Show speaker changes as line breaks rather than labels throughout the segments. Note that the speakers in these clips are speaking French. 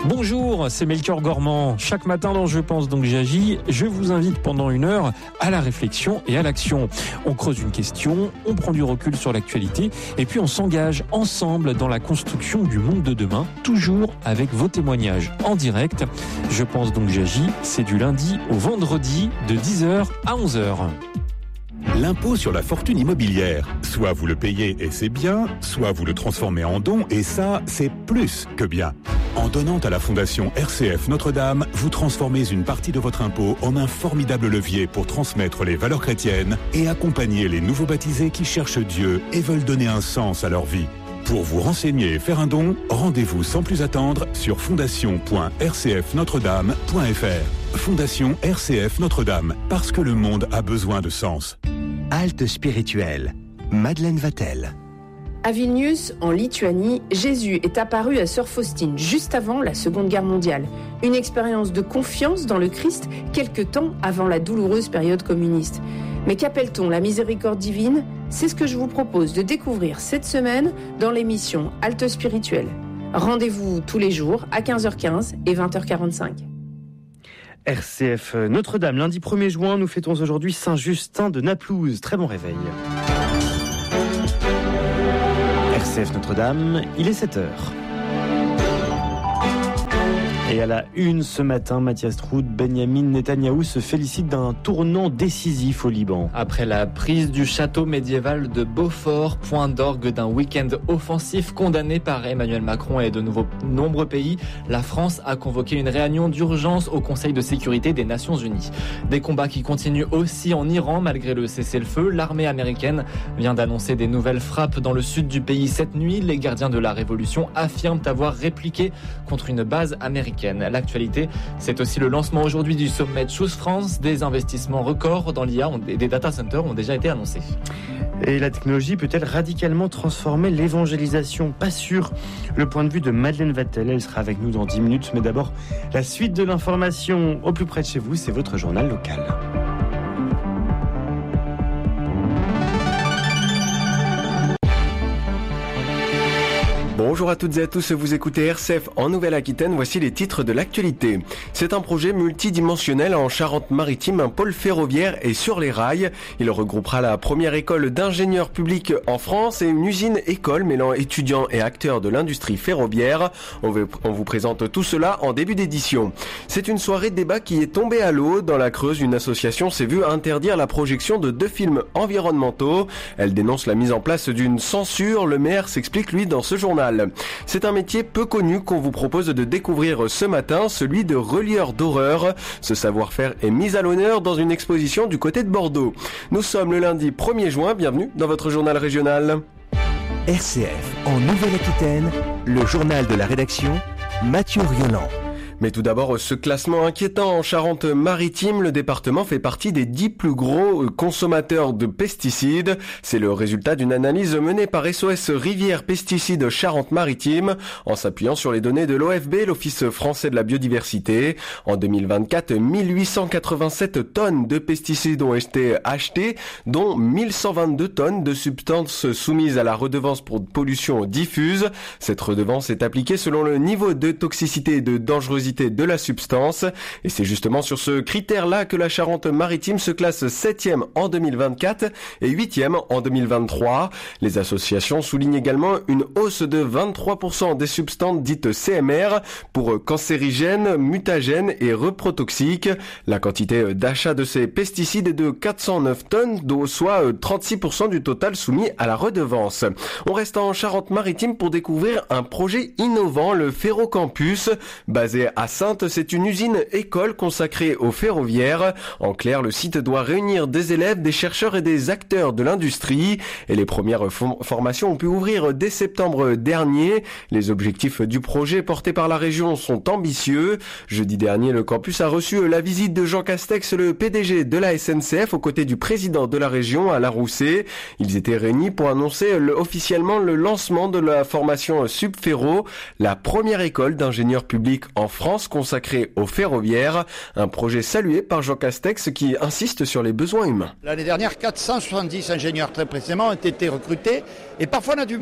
Bonjour, c'est Melchior Gormand. Chaque matin dans Je pense donc j'agis, je vous invite pendant 1 heure à la réflexion et à l'action. On creuse une question, on prend du recul sur l'actualité et puis on s'engage ensemble dans la construction du monde de demain, toujours avec vos témoignages en direct. Je pense donc j'agis, c'est du lundi au vendredi de 10h à 11h.
L'impôt sur la fortune immobilière. Soit vous le payez et c'est bien, soit vous le transformez en don et ça, c'est plus que bien. En donnant à la Fondation RCF Notre-Dame, vous transformez une partie de votre impôt en un formidable levier pour transmettre les valeurs chrétiennes et accompagner les nouveaux baptisés qui cherchent Dieu et veulent donner un sens à leur vie. Pour vous renseigner et faire un don, rendez-vous sans plus attendre sur fondation.rcfnotredame.fr. Fondation RCF Notre-Dame, parce que le monde a besoin de sens.
Halte spirituelle. Madeleine Vatel.
À Vilnius, en Lituanie, Jésus est apparu à Sœur Faustine juste avant la Seconde Guerre mondiale. Une expérience de confiance dans le Christ quelque temps avant la douloureuse période communiste. Mais qu'appelle-t-on la miséricorde divine ? C'est ce que je vous propose de découvrir cette semaine dans l'émission Halte spirituelle. Rendez-vous tous les jours à 15h15 et 20h45.
RCF Notre-Dame, lundi 1er juin, nous fêtons aujourd'hui Saint-Justin de Naplouse. Très bon réveil. RCF Notre-Dame, il est 7h. Et à la une ce matin, Mathias Troud, Benyamin Netanyahou se félicite d'un tournant décisif au Liban.
Après la prise du château médiéval de Beaufort, point d'orgue d'un week-end offensif condamné par Emmanuel Macron et de nombreux pays, la France a convoqué une réunion d'urgence au Conseil de sécurité des Nations Unies. Des combats qui continuent aussi en Iran malgré le cessez-le-feu. L'armée américaine vient d'annoncer des nouvelles frappes dans le sud du pays cette nuit. Les gardiens de la révolution affirment avoir répliqué contre une base américaine. L'actualité, c'est aussi le lancement aujourd'hui du sommet Choose France. Des investissements records dans l'IA, des data centers ont déjà été annoncés.
Et la technologie peut-elle radicalement transformer l'évangélisation ? Pas sûr. Le point de vue de Madeleine Vatel, elle sera avec nous dans 10 minutes. Mais d'abord, la suite de l'information au plus près de chez vous, c'est votre journal local.
Bonjour à toutes et à tous, vous écoutez RCF en Nouvelle-Aquitaine, voici les titres de l'actualité. C'est un projet multidimensionnel en Charente-Maritime, un pôle ferroviaire est sur les rails. Il regroupera la première école d'ingénieurs publics en France et une usine-école mêlant étudiants et acteurs de l'industrie ferroviaire. On vous présente tout cela en début d'édition. C'est une soirée de débat qui est tombée à l'eau. Dans la Creuse, une association s'est vue interdire la projection de 2 films environnementaux. Elle dénonce la mise en place d'une censure. Le maire s'explique, lui, dans ce journal. C'est un métier peu connu qu'on vous propose de découvrir ce matin, celui de relieur d'horreur. Ce savoir-faire est mis à l'honneur dans une exposition du côté de Bordeaux. Nous sommes le lundi 1er juin, bienvenue dans votre journal régional.
RCF en Nouvelle-Aquitaine, le journal de la rédaction, Mathieu Rioland.
Mais tout d'abord, ce classement inquiétant en Charente-Maritime, le département fait partie des 10 plus gros consommateurs de pesticides. C'est le résultat d'une analyse menée par SOS Rivière Pesticides Charente-Maritime en s'appuyant sur les données de l'OFB, l'Office français de la biodiversité. En 2024, 1887 tonnes de pesticides ont été achetées, dont 1122 tonnes de substances soumises à la redevance pour pollution diffuse. Cette redevance est appliquée selon le niveau de toxicité et de dangerosité de la substance. Et c'est justement sur ce critère-là que la Charente-Maritime se classe 7e en 2024 et 8e en 2023. Les associations soulignent également une hausse de 23% des substances dites CMR pour cancérigènes, mutagènes et reprotoxiques. La quantité d'achat de ces pesticides est de 409 tonnes, soit 36% du total soumis à la redevance. On reste en Charente-Maritime pour découvrir un projet innovant, le Ferrocampus, basé à Saintes. C'est une usine-école consacrée aux ferroviaires. En clair, le site doit réunir des élèves, des chercheurs et des acteurs de l'industrie. Et les premières formations ont pu ouvrir dès septembre dernier. Les objectifs du projet porté par la région sont ambitieux. Jeudi dernier, le campus a reçu la visite de Jean Castex, le PDG de la SNCF, aux côtés du président de la région, Alain Rousset. Ils étaient réunis pour annoncer officiellement le lancement de la formation Subferro, la première école d'ingénieurs publics en France consacrée aux ferroviaires. Un projet salué par Jean Castex qui insiste sur les besoins humains.
L'année dernière, 470 ingénieurs très précisément ont été recrutés et parfois on a du mal.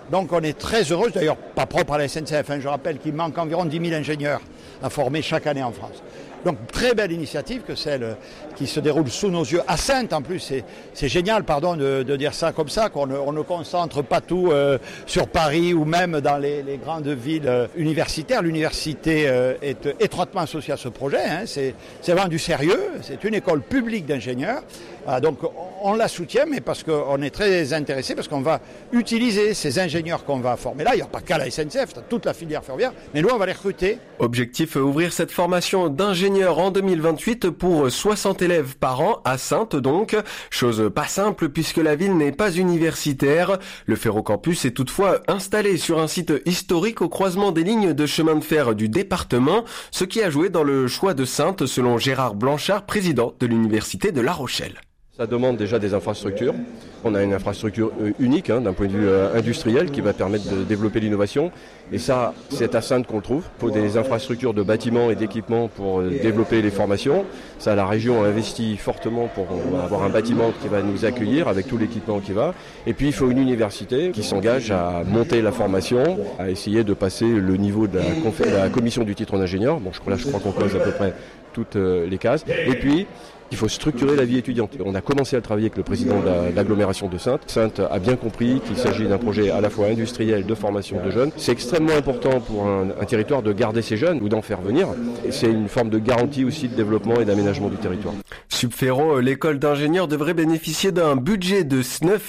Donc on est très heureux, d'ailleurs pas propre à la SNCF, je rappelle qu'il manque environ 10 000 ingénieurs à former chaque année en France. Donc très belle initiative que celle qui se déroule sous nos yeux, à Saintes en plus, c'est génial de dire ça comme ça, qu'on ne concentre pas tout sur Paris ou même dans les grandes villes universitaires. L'université est étroitement associée à ce projet, c'est vraiment du sérieux, c'est une école publique d'ingénieurs. Donc on la soutient, mais parce qu'on est très intéressé, parce qu'on va utiliser ces ingénieurs qu'on va former là. Il n'y a pas qu'à la SNCF, toute la filière ferroviaire, mais nous on va les recruter.
Objectif, ouvrir cette formation d'ingénieur en 2028 pour 60 élèves par an à Saintes donc. Chose pas simple puisque la ville n'est pas universitaire. Le Ferrocampus est toutefois installé sur un site historique au croisement des lignes de chemin de fer du département, ce qui a joué dans le choix de Saintes selon Gérard Blanchard, président de l'Université de La Rochelle.
Ça demande déjà des infrastructures. On a une infrastructure unique d'un point de vue industriel qui va permettre de développer l'innovation. Et ça, c'est à Saintes qu'on le trouve. Il faut des infrastructures de bâtiments et d'équipements pour développer les formations. Ça, la région a investi fortement pour avoir un bâtiment qui va nous accueillir avec tout l'équipement qui va. Et puis, il faut une université qui s'engage à monter la formation, à essayer de passer le niveau de la commission du titre d'ingénieur. Bon, je crois qu'on close à peu près toutes les cases. Et puis, il faut structurer la vie étudiante. On a commencé à travailler avec le président de l'agglomération de Saintes. Saintes a bien compris qu'il s'agit d'un projet à la fois industriel de formation de jeunes. C'est extrêmement important pour un territoire de garder ses jeunes ou d'en faire venir. Et c'est une forme de garantie aussi de développement et d'aménagement du territoire.
Subferro, l'école d'ingénieurs devrait bénéficier d'un budget de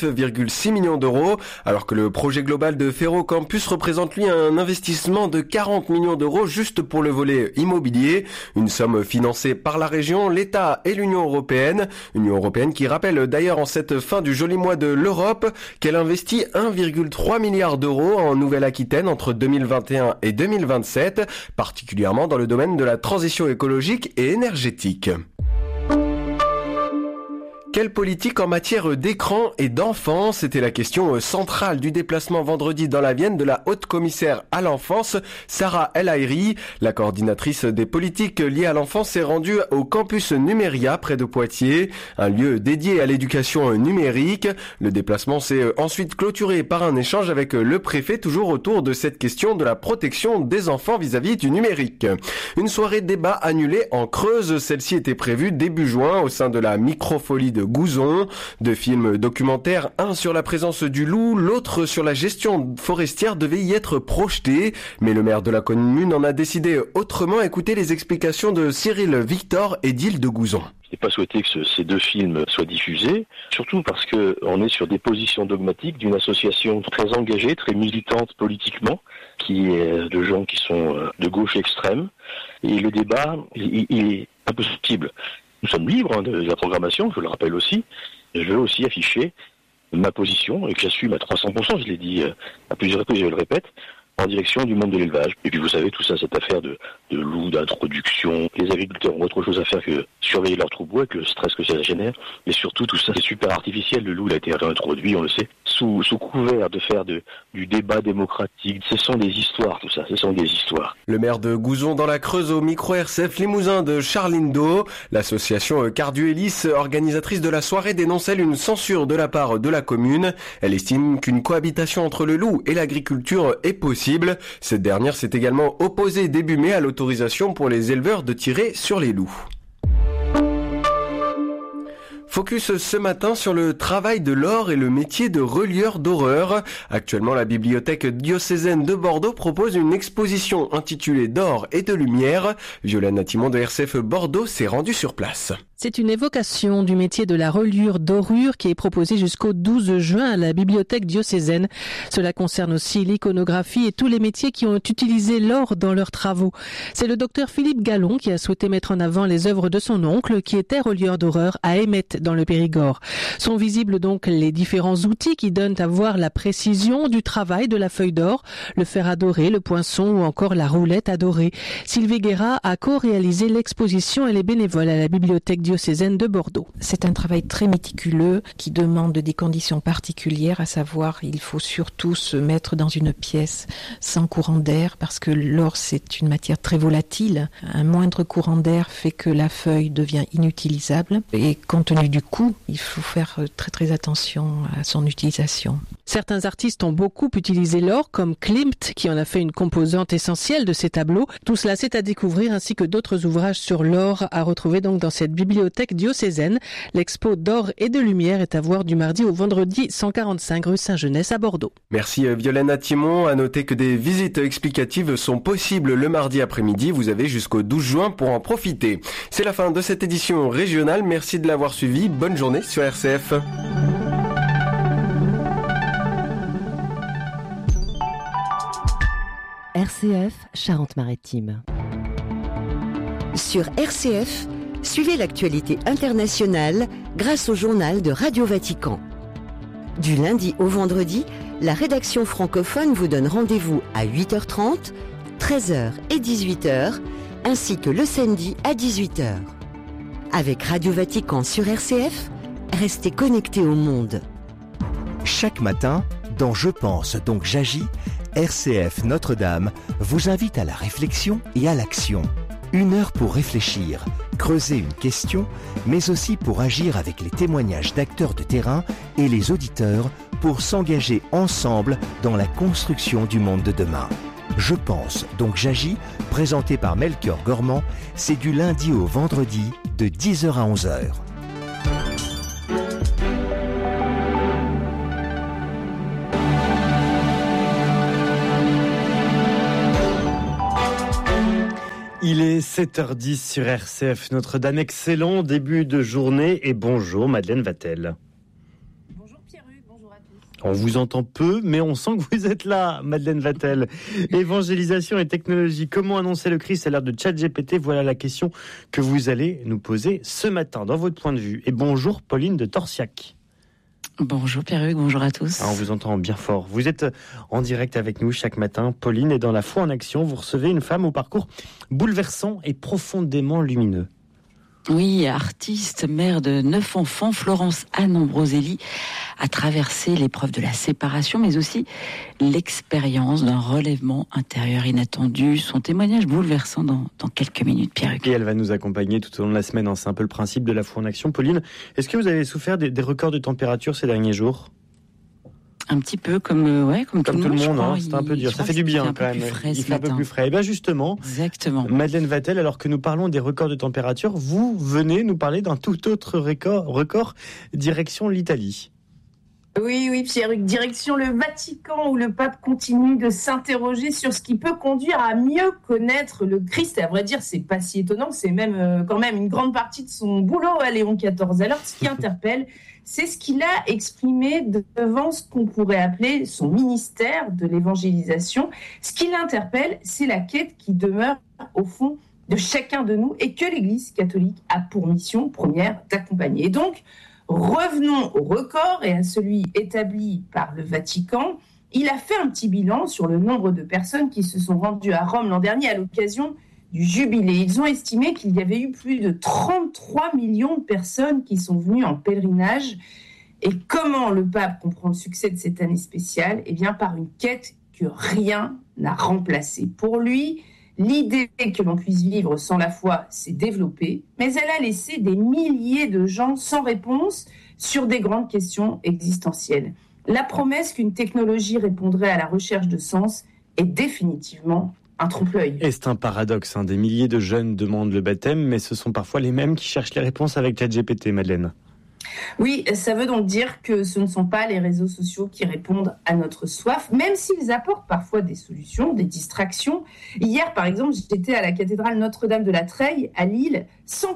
9,6 millions d'euros, alors que le projet global de Ferrocampus représente lui un investissement de 40 millions d'euros juste pour le volet immobilier. Une somme financée par la région, l'État et l'Union européenne qui rappelle d'ailleurs en cette fin du joli mois de l'Europe qu'elle investit 1,3 milliard d'euros en Nouvelle-Aquitaine entre 2021 et 2027, particulièrement dans le domaine de la transition écologique et énergétique. Quelle politique en matière d'écran et d'enfants? C'était la question centrale du déplacement vendredi dans la Vienne de la haute-commissaire à l'enfance, Sarah El Haïry. La coordinatrice des politiques liées à l'enfance s'est rendue au campus Numéria près de Poitiers, un lieu dédié à l'éducation numérique. Le déplacement s'est ensuite clôturé par un échange avec le préfet, toujours autour de cette question de la protection des enfants vis-à-vis du numérique. Une soirée débat annulée en Creuse, celle-ci était prévue début juin au sein de la Microfolie de Gouzon. Deux films documentaires, un sur la présence du loup, l'autre sur la gestion forestière devaient y être projetés. Mais le maire de la commune en a décidé autrement. Écoutez les explications de Cyril Victor, édile de Gouzon.
Je n'ai pas souhaité que ces deux films soient diffusés, surtout parce qu'on est sur des positions dogmatiques d'une association très engagée, très militante politiquement, qui est de gens qui sont de gauche extrême. Et le débat, il est impossible. Nous sommes libres de la programmation, je le rappelle aussi. Je veux aussi afficher ma position et que j'assume à 300%, je l'ai dit à plusieurs reprises, je le répète, en direction du monde de l'élevage. Et puis vous savez, tout ça, cette affaire de loups, d'introduction, les agriculteurs ont autre chose à faire que surveiller leurs troupeaux avec le stress que ça génère. Mais surtout, tout ça, c'est super artificiel. Le loup, il a été réintroduit, on le sait, sous couvert de faire du débat démocratique. Ce sont des histoires, tout ça, ce sont des histoires.
Le maire de Gouzon dans la Creuse au micro-RCF Limousin de Charline Do. L'association Carduelis, organisatrice de la soirée, dénonce elle une censure de la part de la commune. Elle estime qu'une cohabitation entre le loup et l'agriculture est possible. Cette dernière s'est également opposée début mai à l'autorisation pour les éleveurs de tirer sur les loups. Focus ce matin sur le travail de l'or et le métier de relieur d'horreur. Actuellement, la bibliothèque diocésaine de Bordeaux propose une exposition intitulée d'or et de lumière. Violaine Natimon de RCF Bordeaux s'est rendue sur place.
C'est une évocation du métier de la reliure dorure qui est proposée jusqu'au 12 juin à la bibliothèque diocésaine. Cela concerne aussi l'iconographie et tous les métiers qui ont utilisé l'or dans leurs travaux. C'est le docteur Philippe Gallon qui a souhaité mettre en avant les œuvres de son oncle qui était relieur d'horreur à Émette dans le Périgord. Sont visibles donc les différents outils qui donnent à voir la précision du travail de la feuille d'or, le fer à dorer, le poinçon ou encore la roulette à dorer. Sylvie Guéra a co-réalisé l'exposition et les bénévoles à la bibliothèque diocésaine de Bordeaux.
C'est un travail très méticuleux qui demande des conditions particulières, à savoir il faut surtout se mettre dans une pièce sans courant d'air parce que l'or c'est une matière très volatile. Un moindre courant d'air fait que la feuille devient inutilisable et compte tenu du coût, il faut faire très très attention à son utilisation.
Certains artistes ont beaucoup utilisé l'or, comme Klimt, qui en a fait une composante essentielle de ses tableaux. Tout cela, c'est à découvrir, ainsi que d'autres ouvrages sur l'or à retrouver donc dans cette bibliothèque diocésaine. L'expo d'or et de lumière est à voir du mardi au vendredi 145 rue Saint-Genès à Bordeaux.
Merci Violaine Timon. À noter que des visites explicatives sont possibles le mardi après-midi. Vous avez jusqu'au 12 juin pour en profiter. C'est la fin de cette édition régionale. Merci de l'avoir suivi. Bonne journée sur RCF.
RCF Charente-Maritime. Sur RCF, suivez l'actualité internationale grâce au journal de Radio Vatican. Du lundi au vendredi, la rédaction francophone vous donne rendez-vous à 8h30, 13h et 18h, ainsi que le samedi à 18h. Avec Radio Vatican sur RCF, restez connectés au monde.
Chaque matin, dans Je pense donc j'agis, RCF Notre-Dame vous invite à la réflexion et à l'action. 1 heure pour réfléchir, creuser une question, mais aussi pour agir avec les témoignages d'acteurs de terrain et les auditeurs pour s'engager ensemble dans la construction du monde de demain. Je pense donc j'agis, présenté par Melchior Gormand, c'est du lundi au vendredi de 10h à 11h.
Il est 7h10 sur RCF Notre-Dame. Excellent début de journée et bonjour Madeleine Vatel.
Bonjour Pierre-Hugues, bonjour à tous.
On vous entend peu, mais on sent que vous êtes là, Madeleine Vatel. Évangélisation et technologie. Comment annoncer le Christ à l'ère de ChatGPT ? Voilà la question que vous allez nous poser ce matin dans votre point de vue. Et bonjour Pauline de Torsiac.
Bonjour Pierre-Hugues, bonjour à tous.
On vous entend bien fort. Vous êtes en direct avec nous chaque matin, Pauline, et dans La Foi en Action, vous recevez une femme au parcours bouleversant et profondément lumineux.
Oui, artiste, mère de 9 enfants, Florence Anne Ambroselli a traversé l'épreuve de la séparation, mais aussi l'expérience d'un relèvement intérieur inattendu. Son témoignage bouleversant dans quelques minutes, Pierre-Hugues.
Et elle va nous accompagner tout au long de la semaine. C'est un peu le principe de La Foi en Action. Pauline, est-ce que vous avez souffert des records de température ces derniers jours ?
Un petit peu comme tout le monde,
hein, c'est un peu dur. Ça fait du bien quand même. Il fait un peu plus frais. Et bien justement,
exactement.
Madeleine Vatel, alors que nous parlons des records de température, vous venez nous parler d'un tout autre record direction l'Italie.
Oui, Pierre-Hugues, direction le Vatican où le pape continue de s'interroger sur ce qui peut conduire à mieux connaître le Christ. Et à vrai dire, c'est pas si étonnant, c'est même quand même une grande partie de son boulot à Léon XIV. Alors, ce qui interpelle, c'est ce qu'il a exprimé devant ce qu'on pourrait appeler son ministère de l'évangélisation. Ce qui l'interpelle, c'est la quête qui demeure au fond de chacun de nous et que l'Église catholique a pour mission première d'accompagner. Et donc, revenons au record et à celui établi par le Vatican. Il a fait un petit bilan sur le nombre de personnes qui se sont rendues à Rome l'an dernier à l'occasion du jubilé. Ils ont estimé qu'il y avait eu plus de 33 millions de personnes qui sont venues en pèlerinage. Et comment le pape comprend le succès de cette année spéciale ? Eh bien, par une quête que rien n'a remplacée. Pour lui, l'idée que l'on puisse vivre sans la foi s'est développée, mais elle a laissé des milliers de gens sans réponse sur des grandes questions existentielles. La promesse qu'une technologie répondrait à la recherche de sens est définitivement un trompe-l'œil.
Et c'est un paradoxe, des milliers de jeunes demandent le baptême, mais ce sont parfois les mêmes qui cherchent les réponses avec ChatGPT, Madeleine.
Oui, ça veut donc dire que ce ne sont pas les réseaux sociaux qui répondent à notre soif, même s'ils apportent parfois des solutions, des distractions. Hier, par exemple, j'étais à la cathédrale Notre-Dame de la Treille, à Lille.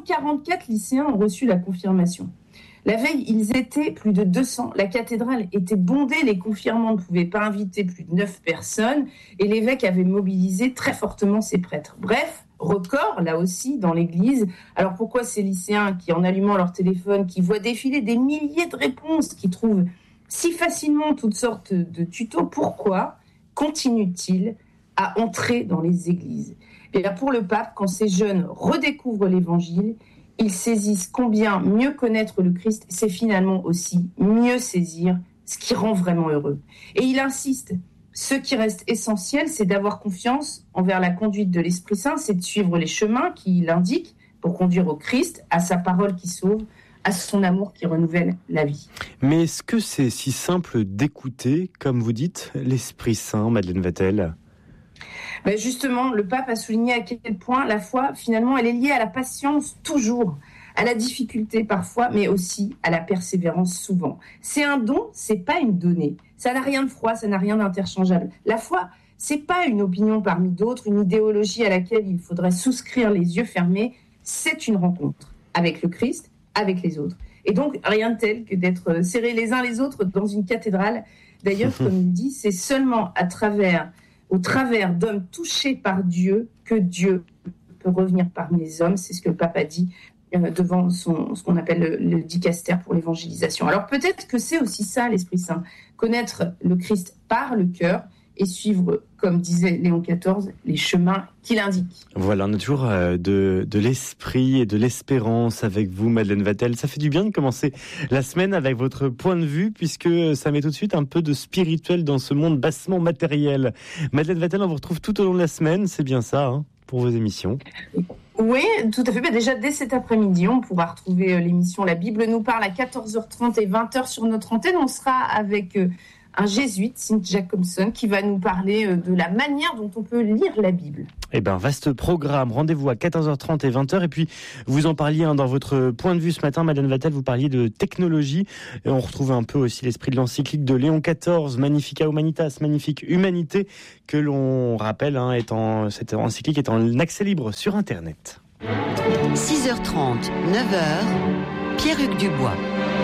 144 lycéens ont reçu la confirmation. La veille, ils étaient plus de 200. La cathédrale était bondée, les confirmants ne pouvaient pas inviter plus de 9 personnes et l'évêque avait mobilisé très fortement ses prêtres. Bref, record, là aussi, dans l'église. Alors pourquoi ces lycéens qui, en allumant leur téléphone, qui voient défiler des milliers de réponses, qui trouvent si facilement toutes sortes de tutos, pourquoi continuent-ils à entrer dans les églises ? Et là, pour le pape, quand ces jeunes redécouvrent l'évangile, ils saisissent combien mieux connaître le Christ, c'est finalement aussi mieux saisir ce qui rend vraiment heureux. Et il insiste, ce qui reste essentiel, c'est d'avoir confiance envers la conduite de l'Esprit Saint, c'est de suivre les chemins qu'il indique pour conduire au Christ, à sa parole qui sauve, à son amour qui renouvelle la vie.
Mais est-ce que c'est si simple d'écouter, comme vous dites, l'Esprit Saint, Madeleine Vatel ?
Ben justement, le pape a souligné à quel point la foi, finalement, elle est liée à la patience toujours, à la difficulté parfois, mais aussi à la persévérance souvent. C'est un don, c'est pas une donnée. Ça n'a rien de froid, ça n'a rien d'interchangeable. La foi, c'est pas une opinion parmi d'autres, une idéologie à laquelle il faudrait souscrire les yeux fermés. C'est une rencontre avec le Christ, avec les autres. Et donc, rien de tel que d'être serrés les uns les autres dans une cathédrale. D'ailleurs, comme il dit, c'est seulement au travers d'hommes touchés par Dieu que Dieu peut revenir parmi les hommes. C'est ce que le pape a dit devant ce qu'on appelle le dicaster pour l'évangélisation. Alors peut-être que c'est aussi ça l'Esprit Saint, connaître le Christ par le cœur et suivre, comme disait Léon XIV, les chemins qu'il indique.
Voilà, on a toujours de l'esprit et de l'espérance avec vous, Madeleine Vatel. Ça fait du bien de commencer la semaine avec votre point de vue, puisque ça met tout de suite un peu de spirituel dans ce monde bassement matériel. Madeleine Vatel, on vous retrouve tout au long de la semaine, c'est bien ça, hein, pour vos émissions.
Oui, tout à fait. Déjà, dès cet après-midi, on pourra retrouver l'émission La Bible nous parle à 14h30 et 20h sur notre antenne. On sera avec un jésuite, Sint Jacobson, qui va nous parler de la manière dont on peut lire la Bible.
Eh bien, vaste programme. Rendez-vous à 14h30 et 20h. Et puis, vous en parliez dans votre point de vue ce matin, Madeleine Vatel, vous parliez de technologie. Et on retrouve un peu aussi l'esprit de l'encyclique de Léon XIV, Magnifica Humanitas, Magnifique Humanité, que l'on rappelle, cette encyclique est en accès libre sur Internet.
6h30, 9h, Pierre-Hugues Dubois.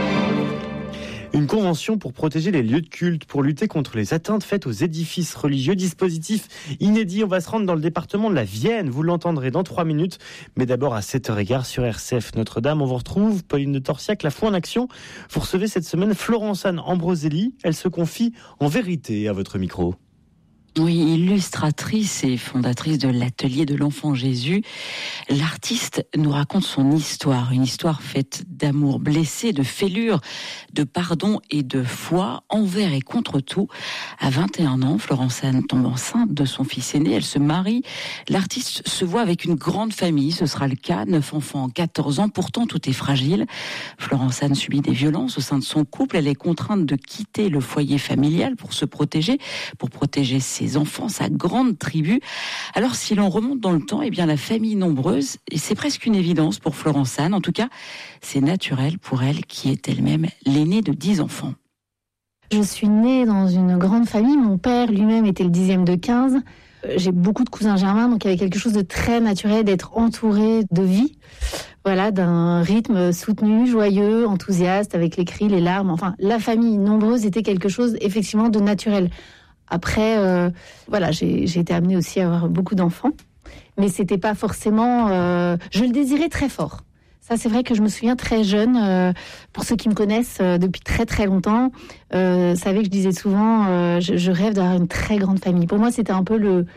Une convention pour protéger les lieux de culte, pour lutter contre les atteintes faites aux édifices religieux. Dispositif inédit. On va se rendre dans le département de la Vienne. Vous l'entendrez dans 3 minutes. Mais d'abord à 7h15 sur RCF Notre-Dame. On vous retrouve, Pauline de Torsiac, la foi en action. Vous recevez cette semaine Florence-Anne Ambroselli. Elle se confie en vérité à votre micro.
Oui, illustratrice et fondatrice de l'atelier de l'enfant Jésus, l'artiste nous raconte son histoire, une histoire faite d'amour blessé, de fêlure, de pardon et de foi envers et contre tout. À 21 ans, Florence-Anne tombe enceinte de son fils aîné, elle se marie. L'artiste se voit avec une grande famille, ce sera le cas, 9 enfants en 14 ans, pourtant tout est fragile. Florence-Anne subit des violences au sein de son couple, elle est contrainte de quitter le foyer familial pour se protéger, pour protéger ses enfants, sa grande tribu. Alors si l'on remonte dans le temps, eh bien la famille nombreuse, et c'est presque une évidence pour Florence-Anne, en tout cas c'est naturel pour elle qui est elle-même l'aînée de 10 enfants.
Je suis née dans une grande famille, mon père lui-même était le 10e de 15. J'ai beaucoup de cousins germains, donc il y avait quelque chose de très naturel d'être entourée de vie, voilà, d'un rythme soutenu, joyeux, enthousiaste, avec les cris, les larmes. Enfin, la famille nombreuse était quelque chose effectivement de naturel. Après, voilà, j'ai été amenée aussi à avoir beaucoup d'enfants, mais c'était pas forcément. Je le désirais très fort. Ça, c'est vrai que je me souviens très jeune. Pour ceux qui me connaissent depuis très très longtemps, savaient que je disais souvent, je rêve d'avoir une très grande famille. Pour moi, c'était un peu le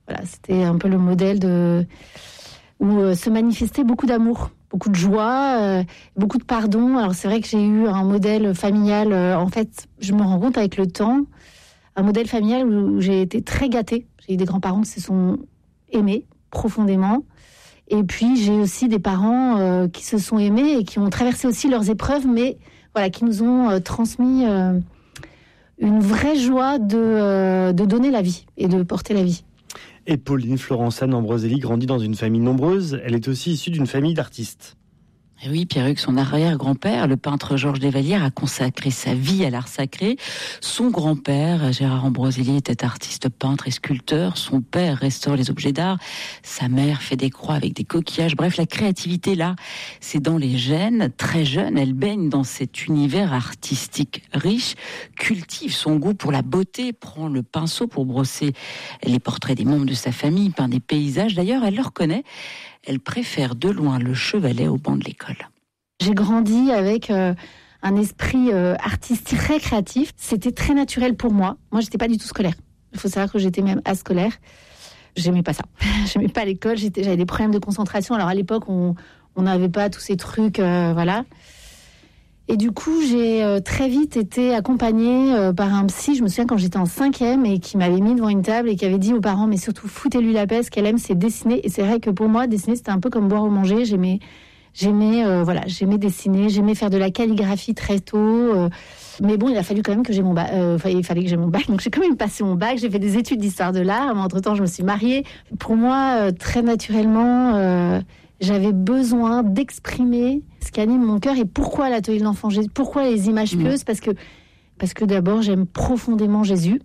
modèle où se manifestait beaucoup d'amour, beaucoup de joie, beaucoup de pardon. Alors c'est vrai que j'ai eu un modèle familial. En fait, je me rends compte avec le temps. Un modèle familial où j'ai été très gâtée. J'ai eu des grands-parents qui se sont aimés profondément. Et puis, j'ai aussi des parents qui se sont aimés et qui ont traversé aussi leurs épreuves, mais voilà, qui nous ont transmis une vraie joie de donner la vie et de porter la vie.
Et Pauline Florence-Anne Ambroselli grandit dans une famille nombreuse. Elle est aussi issue d'une famille d'artistes.
Et oui, Pierre-Hugues, son arrière-grand-père, le peintre Georges Desvallières, a consacré sa vie à l'art sacré. Son grand-père, Gérard Ambroselli, était artiste peintre et sculpteur. Son père restaure les objets d'art. Sa mère fait des croix avec des coquillages. Bref, la créativité, là, c'est dans les gènes. Très jeune, elle baigne dans cet univers artistique riche, cultive son goût pour la beauté, prend le pinceau pour brosser les portraits des membres de sa famille, peint des paysages. D'ailleurs, elle le reconnaît. Elle préfère de loin le chevalet au banc de l'école.
J'ai grandi avec un esprit artistique très créatif. C'était très naturel pour moi. Moi, j'étais pas du tout scolaire. Il faut savoir que j'étais même ascolaire. J'aimais pas ça. J'aimais pas l'école. J'avais des problèmes de concentration. Alors à l'époque, on on n'avait pas tous ces trucs, voilà. Et du coup, j'ai très vite été accompagnée par un psy, je me souviens quand j'étais en 5e, et qui m'avait mis devant une table et qui avait dit aux parents, mais surtout foutez-lui la paix, ce qu'elle aime, c'est dessiner. Et c'est vrai que pour moi, dessiner, c'était un peu comme boire ou manger. J'aimais dessiner, j'aimais faire de la calligraphie très tôt. Mais bon, il a fallu quand même que j'ai mon bac. Il fallait que j'ai mon bac, donc j'ai quand même passé mon bac. J'ai fait des études d'histoire de l'art, mais entre-temps, je me suis mariée. Pour moi, très naturellement, j'avais besoin d'exprimer ce qui anime mon cœur et pourquoi l'atelier de l'enfant Jésus, pourquoi les images pieuses, parce que d'abord, j'aime profondément Jésus.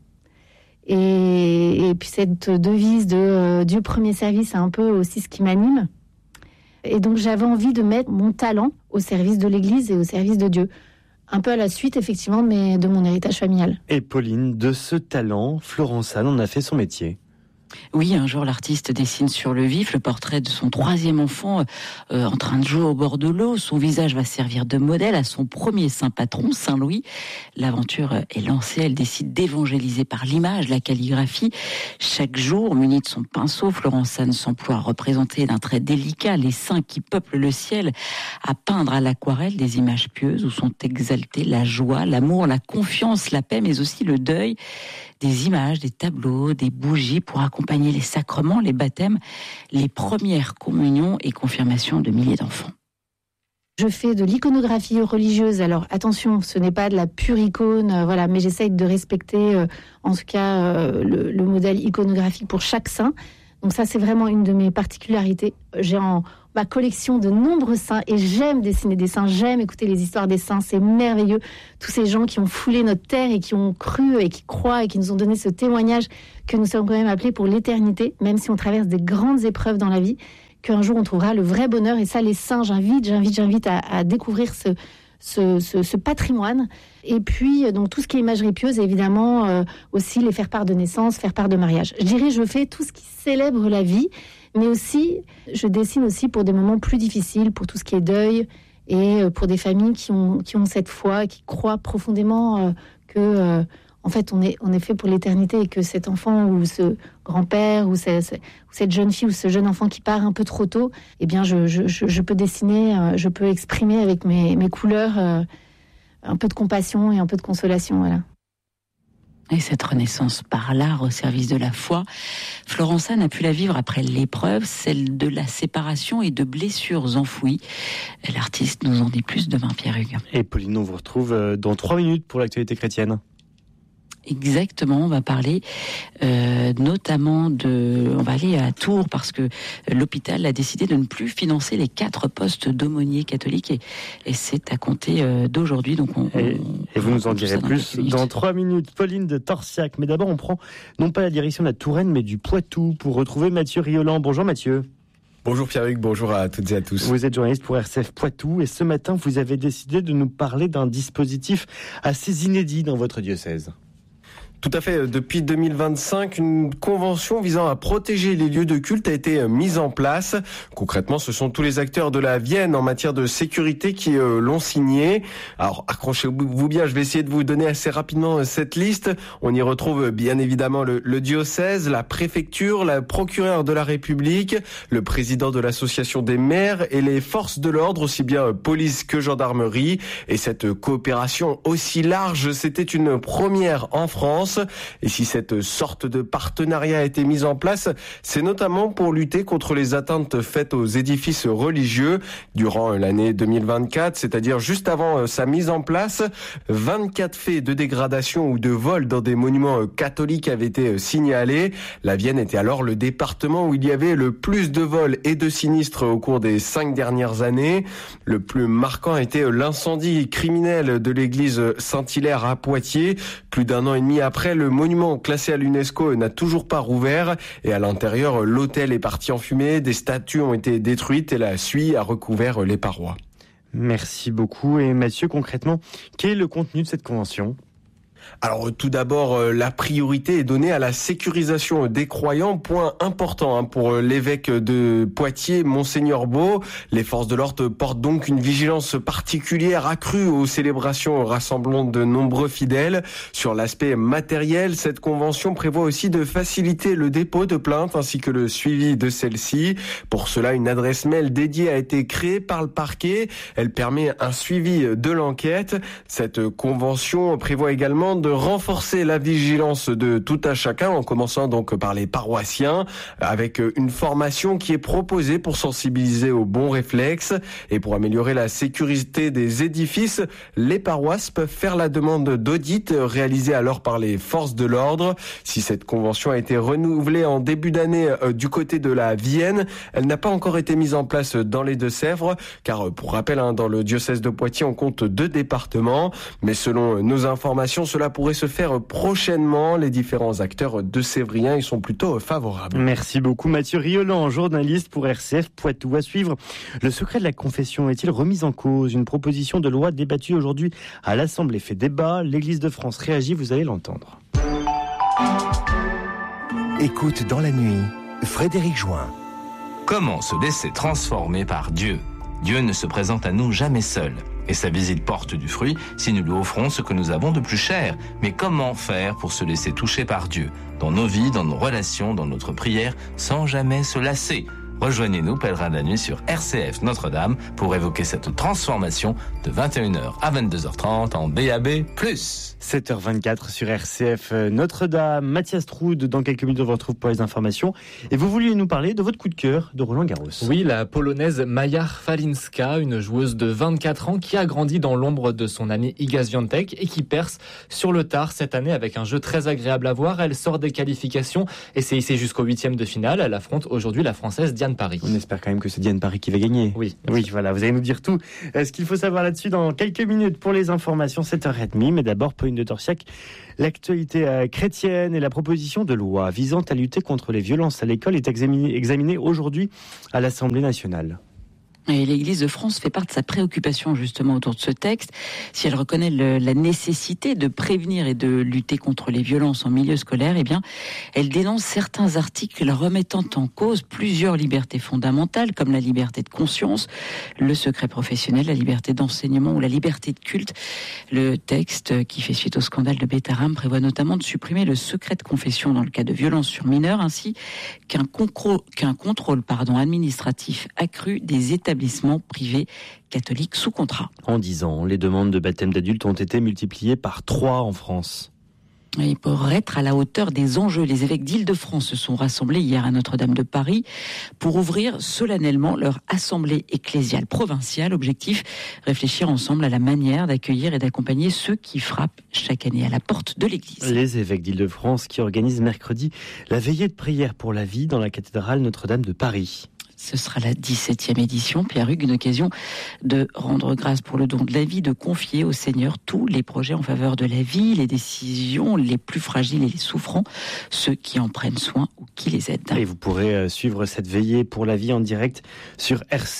Et puis cette devise de Dieu premier service, c'est un peu aussi ce qui m'anime. Et donc, j'avais envie de mettre mon talent au service de l'Église et au service de Dieu. Un peu à la suite, effectivement, mais de mon héritage familial.
Et Pauline, de ce talent, Florence Anne en a fait son métier.
Oui, un jour, l'artiste dessine sur le vif le portrait de son 3e enfant en train de jouer au bord de l'eau. Son visage va servir de modèle à son premier saint patron, Saint Louis. L'aventure est lancée. Elle décide d'évangéliser par l'image, la calligraphie. Chaque jour, munie de son pinceau, Florence Anne s'emploie à représenter d'un trait délicat les saints qui peuplent le ciel, à peindre à l'aquarelle des images pieuses où sont exaltées la joie, l'amour, la confiance, la paix, mais aussi le deuil. Des images, des tableaux, des bougies pour accompagner les sacrements, les baptêmes, les premières communions et confirmations de milliers d'enfants.
Je fais de l'iconographie religieuse. Alors attention, ce n'est pas de la pure icône, voilà, mais j'essaye de respecter en tout cas le modèle iconographique pour chaque saint. Donc ça, c'est vraiment une de mes particularités. J'ai en ma collection de nombreux saints et j'aime dessiner des saints, j'aime écouter les histoires des saints, c'est merveilleux. Tous ces gens qui ont foulé notre terre et qui ont cru et qui croient et qui nous ont donné ce témoignage que nous sommes quand même appelés pour l'éternité, même si on traverse des grandes épreuves dans la vie, qu'un jour on trouvera le vrai bonheur. Et ça, les saints, j'invite à découvrir ce patrimoine. Et puis, donc, tout ce qui est imagerie pieuse, évidemment, aussi les faire-part de naissance, faire-part de mariage. Je dirais, je fais tout ce qui célèbre la vie, mais aussi, je dessine aussi pour des moments plus difficiles, pour tout ce qui est deuil, et pour des familles qui ont cette foi, qui croient profondément que, en fait, on est fait pour l'éternité et que cet enfant ou ce grand-père ou cette jeune fille ou ce jeune enfant qui part un peu trop tôt, eh bien, je peux dessiner, je peux exprimer avec mes couleurs un peu de compassion et un peu de consolation, voilà.
Et cette renaissance par l'art au service de la foi, Florence Anne a pu la vivre après l'épreuve, celle de la séparation et de blessures enfouies. L'artiste nous en dit plus demain, Pierre-Hugues.
Et Pauline, on vous retrouve dans 3 minutes pour l'actualité chrétienne.
Exactement, on va parler notamment on va aller à Tours parce que l'hôpital a décidé de ne plus financer les 4 postes d'aumôniers catholiques et c'est à compter d'aujourd'hui. Donc
et vous nous en direz plus dans 3 minutes. Pauline de Torsiac, mais d'abord on prend non pas la direction de la Touraine mais du Poitou pour retrouver Mathieu Rioland. Bonjour Mathieu.
Bonjour Pierre-Hugues, bonjour à toutes et à tous.
Vous êtes journaliste pour RCF Poitou et ce matin vous avez décidé de nous parler d'un dispositif assez inédit dans votre diocèse.
Tout à fait. Depuis 2025, une convention visant à protéger les lieux de culte a été mise en place. Concrètement, ce sont tous les acteurs de la Vienne en matière de sécurité qui l'ont signée. Alors, accrochez-vous bien, je vais essayer de vous donner assez rapidement cette liste. On y retrouve bien évidemment le diocèse, la préfecture, la procureure de la République, le président de l'association des maires et les forces de l'ordre, aussi bien police que gendarmerie. Et cette coopération aussi large, c'était une première en France. Et si cette sorte de partenariat a été mise en place, c'est notamment pour lutter contre les atteintes faites aux édifices religieux. Durant l'année 2024, c'est-à-dire juste avant sa mise en place, 24 faits de dégradation ou de vol dans des monuments catholiques avaient été signalés. La Vienne était alors le département où il y avait le plus de vols et de sinistres au cours des 5 dernières années. Le plus marquant était l'incendie criminel de l'église Saint-Hilaire à Poitiers. Plus d'1 an et demi après, le monument classé à l'UNESCO n'a toujours pas rouvert et à l'intérieur, l'autel est parti en fumée, des statues ont été détruites et la suie a recouvert les parois.
Merci beaucoup. Et Mathieu, concrètement, quel est le contenu de cette convention ?
Alors tout d'abord, la priorité est donnée à la sécurisation des croyants, point important pour l'évêque de Poitiers, Monseigneur Beau. Les forces de l'ordre portent donc une vigilance particulière accrue aux célébrations rassemblant de nombreux fidèles. Sur l'aspect matériel, cette convention prévoit aussi de faciliter le dépôt de plaintes ainsi que le suivi de celles-ci. Pour cela, une adresse mail dédiée a été créée par le parquet. Elle permet un suivi de l'enquête. Cette convention prévoit également de renforcer la vigilance de tout à chacun, en commençant donc par les paroissiens, avec une formation qui est proposée pour sensibiliser aux bons réflexes. Et pour améliorer la sécurité des édifices, les paroisses peuvent faire la demande d'audit réalisée alors par les forces de l'ordre. Si cette convention a été renouvelée en début d'année du côté de la Vienne, elle n'a pas encore été mise en place dans les Deux-Sèvres, car pour rappel, dans le diocèse de Poitiers, on compte 2 départements. Mais selon nos informations, cela pourrait se faire prochainement. Les différents acteurs de Sévrien y sont plutôt favorables.
Merci beaucoup Mathieu Riolan, journaliste pour RCF Poitou. À suivre, le secret de la confession est-il remis en cause? Une proposition de loi débattue aujourd'hui à l'Assemblée fait débat. L'Église de France réagit, vous allez l'entendre.
Écoute dans la nuit, Frédéric Join.
Comment se laisser transformer par Dieu? Dieu ne se présente à nous jamais seul. Et sa visite porte du fruit si nous lui offrons ce que nous avons de plus cher. Mais comment faire pour se laisser toucher par Dieu, dans nos vies, dans nos relations, dans notre prière, sans jamais se lasser? Rejoignez-nous, pèlerins de la nuit, sur RCF Notre-Dame pour évoquer cette transformation de 21h à 22h30 en DAB+.
7h24 sur RCF Notre-Dame. Mathias Troud, dans quelques minutes, on vous retrouve pour les informations. Et vous vouliez nous parler de votre coup de cœur de Roland Garros.
Oui, la polonaise Maja Falinska, une joueuse de 24 ans qui a grandi dans l'ombre de son ami Iga Świątek et qui perce sur le tard cette année avec un jeu très agréable à voir. Elle sort des qualifications et s'est hissée jusqu'au 8e de finale. Elle affronte aujourd'hui la Française Diane Parry.
On espère quand même que c'est Diane Parry qui va gagner.
Oui,
voilà, vous allez nous dire tout. Ce qu'il faut savoir là-dessus dans quelques minutes pour les informations, 7h30. Mais d'abord, Pauline de Torsiac, l'actualité chrétienne et la proposition de loi visant à lutter contre les violences à l'école est examinée aujourd'hui à l'Assemblée nationale.
Et l'Église de France fait part de sa préoccupation justement autour de ce texte. Si elle reconnaît la nécessité de prévenir et de lutter contre les violences en milieu scolaire, eh bien, elle dénonce certains articles remettant en cause plusieurs libertés fondamentales, comme la liberté de conscience, le secret professionnel, la liberté d'enseignement ou la liberté de culte. Le texte, qui fait suite au scandale de Bétharram, prévoit notamment de supprimer le secret de confession dans le cas de violences sur mineurs, ainsi qu'un contrôle administratif accru des établissements privés catholiques sous contrat.
En 10 ans, les demandes de baptême d'adultes ont été multipliées par 3 en France.
Et pour être à la hauteur des enjeux, les évêques d'Île-de-France se sont rassemblés hier à Notre-Dame de Paris pour ouvrir solennellement leur assemblée ecclésiale provinciale. Objectif, réfléchir ensemble à la manière d'accueillir et d'accompagner ceux qui frappent chaque année à la porte de l'église.
Les évêques d'Île-de-France qui organisent mercredi la veillée de prière pour la vie dans la cathédrale Notre-Dame de Paris.
Ce sera la 17e édition. Pierre-Hugues, une occasion de rendre grâce pour le don de la vie, de confier au Seigneur tous les projets en faveur de la vie, les décisions les plus fragiles et les souffrants, ceux qui en prennent soin ou qui les aident.
Et vous pourrez suivre cette veillée pour la vie en direct sur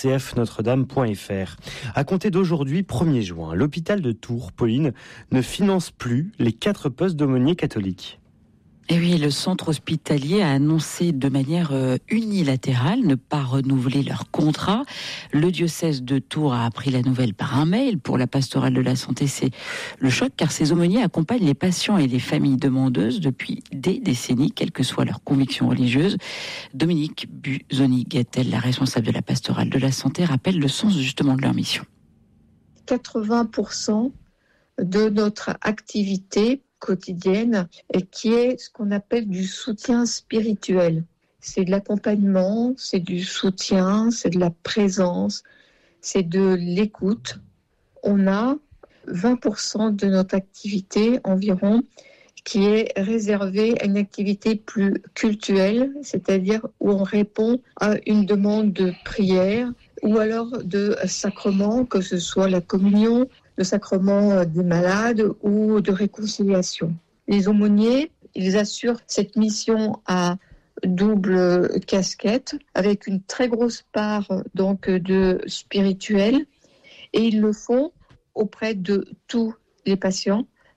rcfnotredame.fr. À compter d'aujourd'hui, 1er juin, l'hôpital de Tours, Pauline, ne finance plus les 4 postes d'aumôniers catholiques.
Et oui, le centre hospitalier a annoncé de manière unilatérale ne pas renouveler leur contrat. Le diocèse de Tours a appris la nouvelle par un mail. Pour la pastorale de la santé, c'est le choc car ces aumôniers accompagnent les patients et les familles demandeuses depuis des décennies, quelles que soient leurs convictions religieuses. Dominique Buzoni-Gattel, la responsable de la pastorale de la santé, rappelle le sens justement de leur mission.
80% de notre activité quotidienne et qui est ce qu'on appelle du soutien spirituel. C'est de l'accompagnement, c'est du soutien, c'est de la présence, c'est de l'écoute. On a 20% de notre activité environ qui est réservée à une activité plus cultuelle, c'est-à-dire où on répond à une demande de prière ou alors de sacrement, que ce soit la communion, le sacrement des malades ou de réconciliation. Les aumôniers, ils assurent cette mission à double casquette avec une très grosse part donc de spirituel et ils le font auprès de tous les patients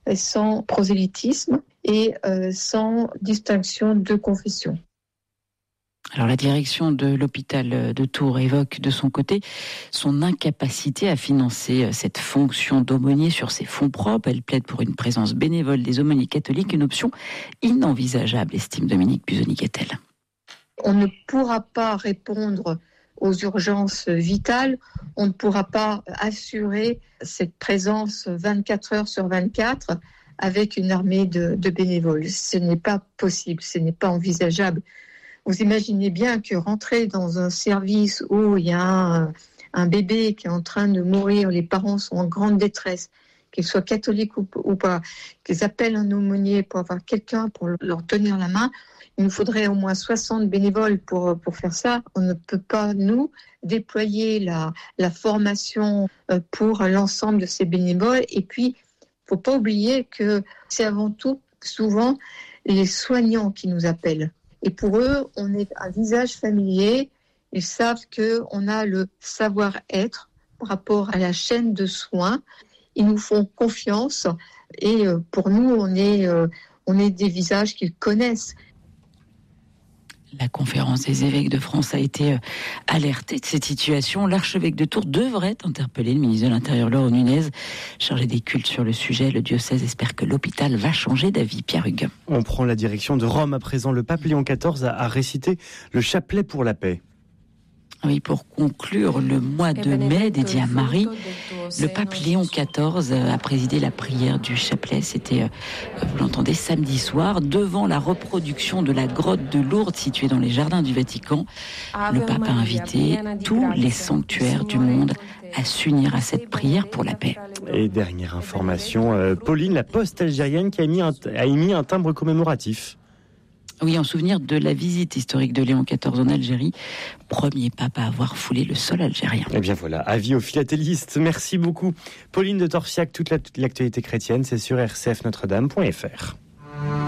sans prosélytisme et sans distinction de confession.
Alors la direction de l'hôpital de Tours évoque de son côté son incapacité à financer cette fonction d'aumônier sur ses fonds propres. Elle plaide pour une présence bénévole des aumôniers catholiques, une option inenvisageable, estime Dominique Busoni-Kettel.
On ne pourra pas répondre aux urgences vitales, on ne pourra pas assurer cette présence 24 heures sur 24 avec une armée de bénévoles. Ce n'est pas possible, ce n'est pas envisageable. Vous imaginez bien que rentrer dans un service où il y a un bébé qui est en train de mourir, les parents sont en grande détresse, qu'ils soient catholiques ou pas, qu'ils appellent un aumônier pour avoir quelqu'un pour leur tenir la main, il nous faudrait au moins 60 bénévoles pour faire ça. On ne peut pas, nous, déployer la formation pour l'ensemble de ces bénévoles. Et puis, il ne faut pas oublier que c'est avant tout, souvent, les soignants qui nous appellent. Et pour eux, on est un visage familier. Ils savent qu'on a le savoir-être par rapport à la chaîne de soins. Ils nous font confiance. Et pour nous, on est des visages qu'ils connaissent.
La conférence des évêques de France a été alertée de cette situation. L'archevêque de Tours devrait interpeller le ministre de l'Intérieur, Laurent Nunez, chargé des cultes sur le sujet. Le diocèse espère que l'hôpital va changer d'avis. Pierre Hugues.
On prend la direction de Rome à présent. Le pape Léon XIV a récité le chapelet pour la paix.
Oui, pour conclure le mois de mai dédié à Marie, le pape Léon XIV a présidé la prière du chapelet. C'était, vous l'entendez, samedi soir, devant la reproduction de la grotte de Lourdes située dans les jardins du Vatican. Le pape a invité tous les sanctuaires du monde à s'unir à cette prière pour la paix.
Et dernière information, Pauline, la poste algérienne qui a émis un timbre commémoratif.
Oui, en souvenir de la visite historique de Léon XIV en Algérie, premier pape à avoir foulé le sol algérien.
Eh bien voilà, avis aux philatélistes. Merci beaucoup. Pauline de Torsiac, toute l'actualité chrétienne, c'est sur rcfnotredame.fr.